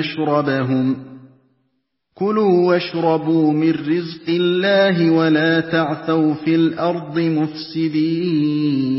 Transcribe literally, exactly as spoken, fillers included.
مَشْرَبَهُمْ ۚ كُلُوا وَاشْرَبُوا مِن رِّزْقِ اللَّهِ وَلَا تَعْثَوْا فِي الْأَرْضِ مُفْسِدِينَ